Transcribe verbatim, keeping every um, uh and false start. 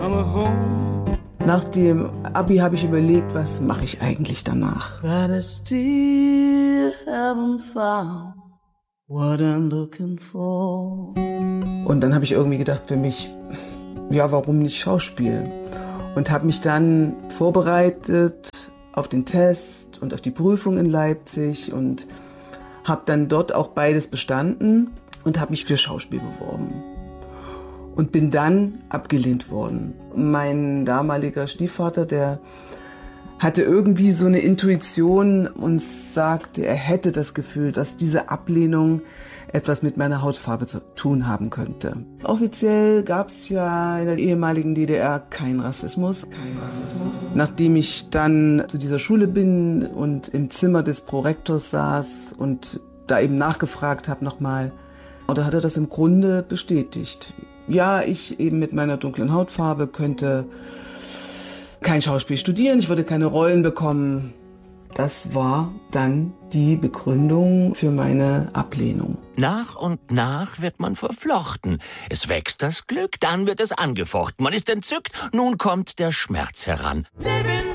Nach dem Abi habe ich überlegt, was mache ich eigentlich danach? Und dann habe ich irgendwie gedacht für mich, ja, warum nicht Schauspiel? Und habe mich dann vorbereitet auf den Test und auf die Prüfung in Leipzig und habe dann dort auch beides bestanden und habe mich für Schauspiel beworben. Und bin dann abgelehnt worden. Mein damaliger Stiefvater, der hatte irgendwie so eine Intuition und sagte, er hätte das Gefühl, dass diese Ablehnung etwas mit meiner Hautfarbe zu tun haben könnte. Offiziell gab es ja in der ehemaligen D D R keinen Rassismus. Kein Rassismus. Nachdem ich dann zu dieser Schule bin und im Zimmer des Prorektors saß und da eben nachgefragt habe nochmal, oder hat er das im Grunde bestätigt. Ja, ich eben mit meiner dunklen Hautfarbe könnte kein Schauspiel studieren, ich würde keine Rollen bekommen. Das war dann die Begründung für meine Ablehnung. Nach und nach wird man verflochten. Es wächst das Glück, dann wird es angefochten. Man ist entzückt, nun kommt der Schmerz heran.